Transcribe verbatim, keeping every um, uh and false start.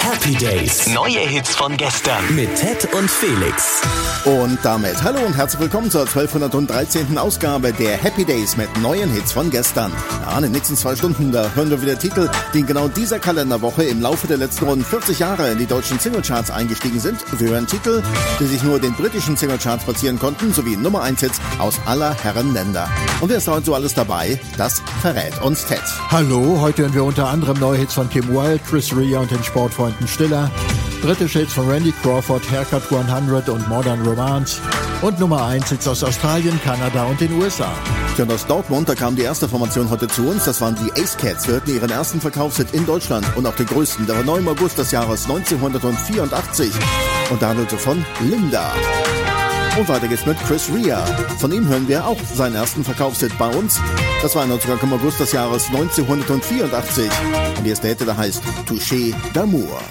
Happy Days. Neue Hits von gestern. Mit Ted und Felix. Und damit hallo und herzlich willkommen zur zwölfhundertdreizehnten Ausgabe der Happy Days mit neuen Hits von gestern. Ja, in den nächsten zwei Stunden, da hören wir wieder Titel, die in genau dieser Kalenderwoche im Laufe der letzten rund vierzig Jahre in die deutschen Singlecharts eingestiegen sind. Wir hören Titel, die sich nur den britischen Singlecharts platzieren konnten, sowie Nummer eins Hits aus aller Herren Länder. Und wer ist heute so alles dabei? Das verrät uns Ted. Hallo, heute hören wir unter anderem neue Hits von Kim Wilde, Chris Rea und den Sportfreunden Stiller, britische Hits von Randy Crawford, Haircut hundert und Modern Romance und Nummer eins Hits aus Australien, Kanada und den U S A. Und aus Dortmund, da kam die erste Formation heute zu uns, das waren die Ace Cats. Wir hörten ihren ersten Verkaufshit in Deutschland und auch den größten, der war neu im August des Jahres neunzehnhundertvierundachtzig und da handelte von Linda. Und weiter geht's mit Chris Rea. Von ihm hören wir auch seinen ersten Verkaufshit bei uns. Das war ein sogar im August des Jahres neunzehnhundertvierundachtzig. Und hier ist der Hit, der heißt Touché d'amour.